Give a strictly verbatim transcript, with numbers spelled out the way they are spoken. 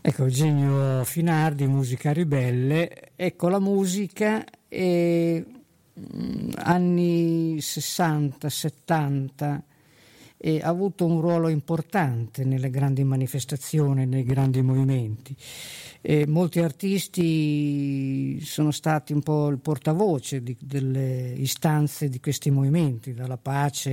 Ecco, Eugenio Finardi, Musica Ribelle. Ecco, la musica è mm, anni sessanta settanta e ha avuto un ruolo importante nelle grandi manifestazioni, nei grandi movimenti. E molti artisti sono stati un po' il portavoce di- delle istanze di questi movimenti, dalla pace